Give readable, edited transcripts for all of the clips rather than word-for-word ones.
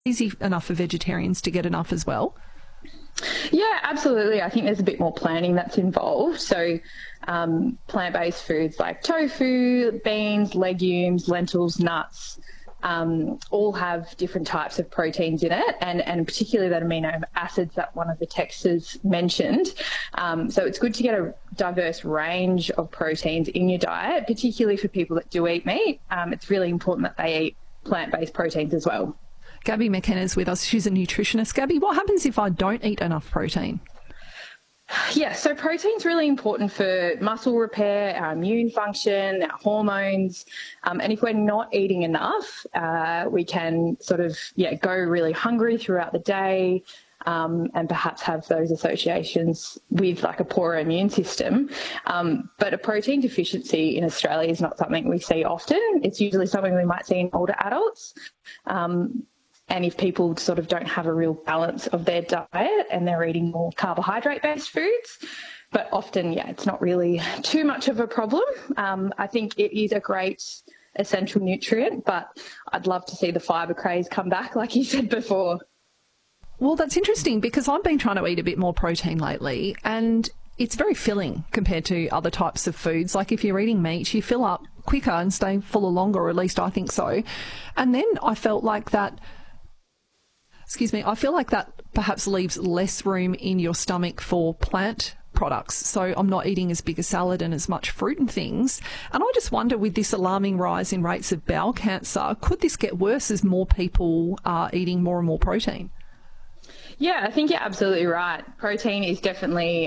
Easy enough for vegetarians to get enough as well? Yeah, absolutely. I think there's a bit more planning that's involved. So plant-based foods like tofu, beans, legumes, lentils, nuts, all have different types of proteins in it, and particularly that amino acids that one of the texters mentioned. So it's good to get a diverse range of proteins in your diet, particularly for people that do eat meat. It's really important that they eat plant-based proteins as well. Gabby McKenna's with us. She's a nutritionist. Gabby, what happens if I don't eat enough protein? Yeah, so protein's really important for muscle repair, our immune function, our hormones. And if we're not eating enough, we can sort of go really hungry throughout the day, and perhaps have those associations with like a poorer immune system. But a protein deficiency in Australia is not something we see often. It's usually something we might see in older adults. And if people sort of don't have a real balance of their diet and they're eating more carbohydrate-based foods, but often, it's not really too much of a problem. I think it is a great essential nutrient, but I'd love to see the fibre craze come back, like you said before. Well, that's interesting because I've been trying to eat a bit more protein lately, and it's very filling compared to other types of foods. Like if you're eating meat, you fill up quicker and stay fuller longer, or at least I think so. And then I felt like that... I feel like that perhaps leaves less room in your stomach for plant products. So I'm not eating as big a salad and as much fruit and things. And I just wonder, with this alarming rise in rates of bowel cancer, could this get worse as more people are eating more and more protein? Yeah, I think you're absolutely right. Protein is definitely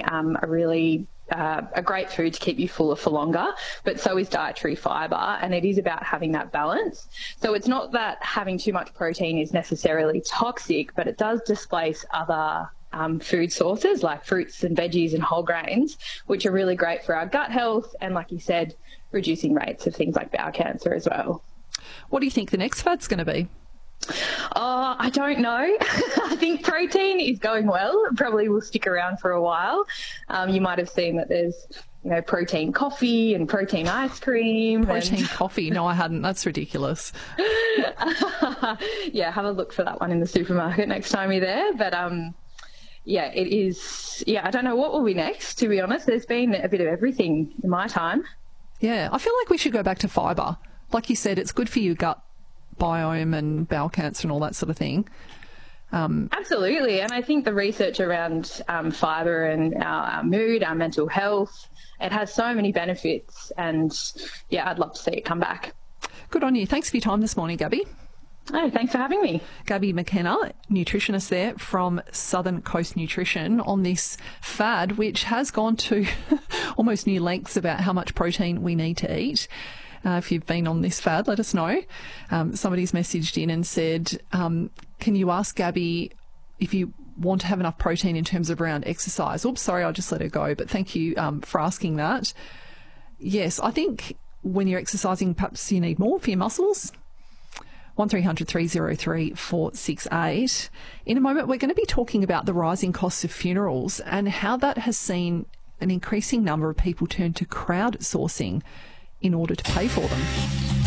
a great food to keep you fuller for longer, but so is dietary fibre, and it is about having that balance. So it's not that having too much protein is necessarily toxic, but it does displace other food sources like fruits and veggies and whole grains, which are really great for our gut health and, like you said, reducing rates of things like bowel cancer as well. What do you think the next fad's going to be? I don't know. I think protein is going well. It probably will stick around for a while. You might have seen that there's, protein coffee and protein ice cream. Protein coffee? No, I hadn't. That's ridiculous. Yeah, have a look for that one in the supermarket next time you're there. But it is. Yeah, I don't know what will be next, to be honest. There's been a bit of everything in my time. Yeah, I feel like we should go back to fibre. Like you said, it's good for your gut biome and bowel cancer and all that sort of thing. Absolutely. And I think the research around fibre and our mood, our mental health, it has so many benefits, and I'd love to see it come back. Good on you. Thanks for your time this morning, Gabby. Oh, thanks for having me. Gabby McKenna, nutritionist there from Southern Coast Nutrition, on this fad which has gone to almost new lengths about how much protein we need to eat. If you've been on this fad, let us know. Somebody's messaged in and said, can you ask Gabby if you want to have enough protein in terms of around exercise? Oops, sorry, I'll just let her go. But thank you for asking that. Yes, I think when you're exercising, perhaps you need more for your muscles. 1300 303 468. In a moment, we're going to be talking about the rising costs of funerals and how that has seen an increasing number of people turn to crowdsourcing in order to pay for them.